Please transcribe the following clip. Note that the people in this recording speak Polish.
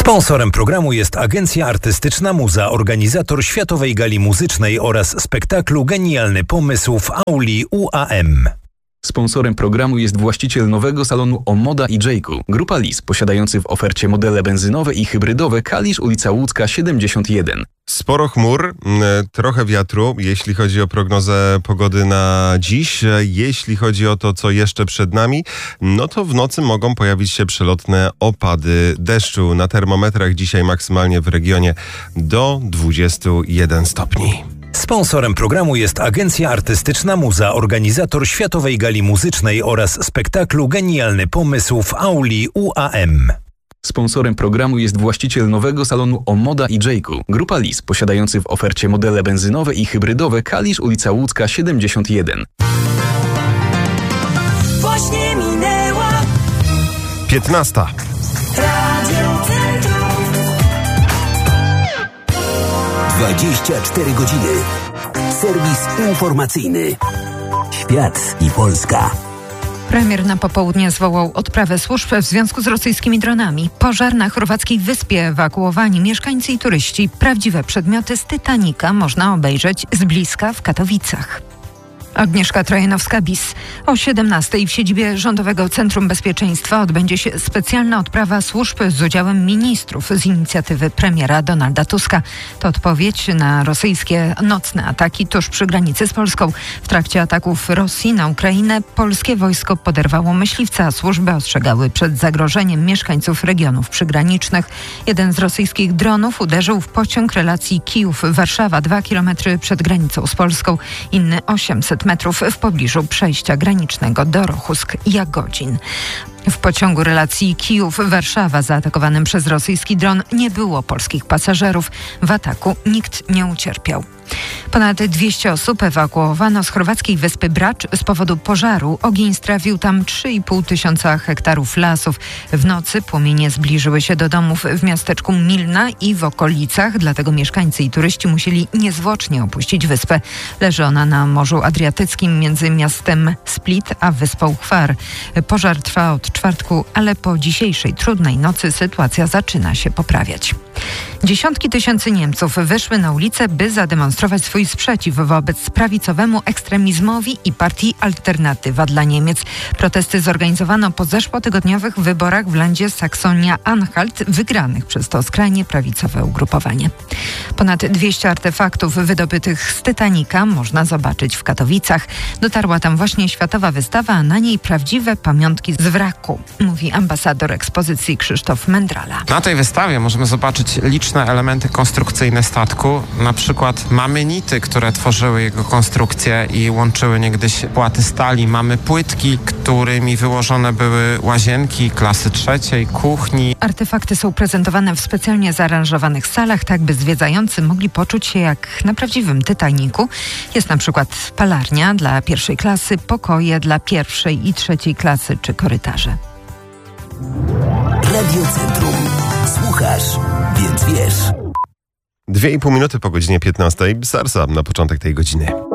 Sponsorem programu jest Agencja Artystyczna Muza, organizator Światowej Gali Muzycznej oraz spektaklu Genialny Pomysł w auli UAM. Sponsorem programu jest właściciel nowego salonu Omoda i Jayku, Grupa Lis, posiadający w ofercie modele benzynowe i hybrydowe Kalisz, ulica Łódzka 71. Sporo chmur, trochę wiatru, jeśli chodzi o prognozę pogody na dziś. Jeśli chodzi o to, co jeszcze przed nami, no to w nocy mogą pojawić się przelotne opady deszczu. Na termometrach dzisiaj maksymalnie w regionie do 21 stopni. Sponsorem programu jest Agencja Artystyczna Muza, organizator Światowej Gali Muzycznej oraz spektaklu Genialny Pomysł w auli UAM. Sponsorem programu jest właściciel nowego salonu Omoda i Jayku, Grupa Lis, posiadający w ofercie modele benzynowe i hybrydowe Kalisz, ulica Łódzka 71. Właśnie minęła 15. Radio Centrum. 24 godziny. Serwis informacyjny. Świat i Polska. Premier na popołudnie zwołał odprawę służb w związku z rosyjskimi dronami. Pożar na chorwackiej wyspie, ewakuowani mieszkańcy i turyści. Prawdziwe przedmioty z Titanica można obejrzeć z bliska w Katowicach. Agnieszka Trojanowska-Bis. O 17:00 w siedzibie Rządowego Centrum Bezpieczeństwa odbędzie się specjalna odprawa służb z udziałem ministrów z inicjatywy premiera Donalda Tuska. To odpowiedź na rosyjskie nocne ataki tuż przy granicy z Polską. W trakcie ataków Rosji na Ukrainę polskie wojsko poderwało myśliwca, a służby ostrzegały przed zagrożeniem mieszkańców regionów przygranicznych. Jeden z rosyjskich dronów uderzył w pociąg relacji Kijów-Warszawa 2 km przed granicą z Polską. Inny 800 metrów w pobliżu przejścia granicznego do Rochusk-Jagodzin. W pociągu relacji Kijów-Warszawa zaatakowanym przez rosyjski dron nie było polskich pasażerów. W ataku nikt nie ucierpiał. Ponad 200 osób ewakuowano z chorwackiej wyspy Brač z powodu pożaru. Ogień strawił tam 3,5 tysiąca hektarów lasów. W nocy płomienie zbliżyły się do domów w miasteczku Milna i w okolicach, dlatego mieszkańcy i turyści musieli niezwłocznie opuścić wyspę. Leży ona na Morzu Adriatyckim między miastem Split a wyspą Hvar. Pożar trwa od czwartku, ale po dzisiejszej trudnej nocy sytuacja zaczyna się poprawiać. Dziesiątki tysięcy Niemców wyszły na ulicę, by zademonstrować swój sprzeciw wobec prawicowemu ekstremizmowi i partii Alternatywa dla Niemiec. Protesty zorganizowano po zeszłotygodniowych wyborach w landzie Saksonia-Anhalt, wygranych przez to skrajnie prawicowe ugrupowanie. Ponad 200 artefaktów wydobytych z Titanica można zobaczyć w Katowicach. Dotarła tam właśnie światowa wystawa, a na niej prawdziwe pamiątki z wraku, mówi ambasador ekspozycji Krzysztof Mędrala. Na tej wystawie możemy zobaczyć liczne elementy konstrukcyjne statku. Na przykład mamy nity, które tworzyły jego konstrukcję i łączyły niegdyś płaty stali. Mamy płytki, którymi wyłożone były łazienki klasy trzeciej, kuchni. Artefakty są prezentowane w specjalnie zaaranżowanych salach, tak by zwiedzający mogli poczuć się jak na prawdziwym Titanicu. Jest na przykład palarnia dla pierwszej klasy, pokoje dla pierwszej i trzeciej klasy czy korytarze. Radio Centrum. Słuchasz, więc wiesz. 2,5 minuty po godzinie 15. Sarsa na początek tej godziny.